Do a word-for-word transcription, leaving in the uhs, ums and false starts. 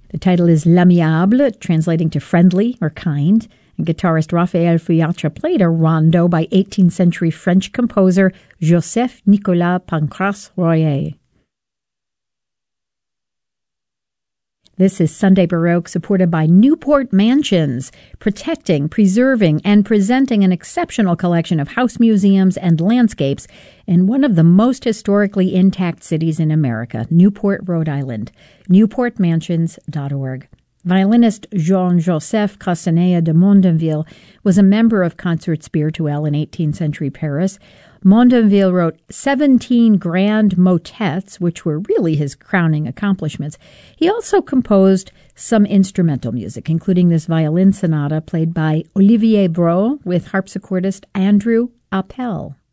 The title is L'Amiable, translating to friendly or kind. And guitarist Raphael Feuillatre played a rondo by eighteenth century French composer Joseph Nicolas Pancrace Royer. This is Sunday Baroque, supported by Newport Mansions, protecting, preserving, and presenting an exceptional collection of house museums and landscapes in one of the most historically intact cities in America, Newport, Rhode Island. newport mansions dot org. Violinist Jean-Joseph Castaneda de Mondonville was a member of Concert Spirituel in eighteenth century Paris. Mondonville wrote seventeen grand motets, which were really his crowning accomplishments. He also composed some instrumental music, including this violin sonata played by Olivier Brault with harpsichordist Andrew Appel.